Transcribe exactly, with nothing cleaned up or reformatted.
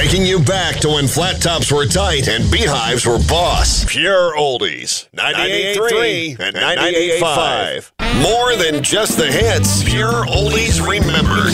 Taking you back to when flat tops were tight and beehives were boss. Pure oldies. ninety-eight point three and ninety-eight point five. More than just the hits. Pure oldies remembered.